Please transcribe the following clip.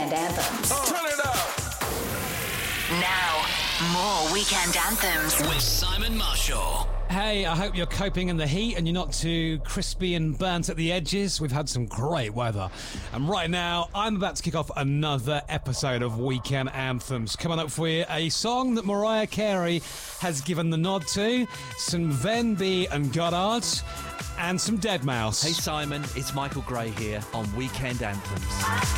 Weekend Anthems. Turn it up! Now, more Weekend Anthems. With Simon Marshall. Hey, I hope you're coping in the heat and you're not too crispy and burnt at the edges. We've had some great weather. And right now, I'm about to kick off another episode of Weekend Anthems. Coming up for you, a song that Mariah Carey has given the nod to, some Venby and Goddard, and some Deadmau5. Hey Simon, it's Michael Gray here on Weekend Anthems.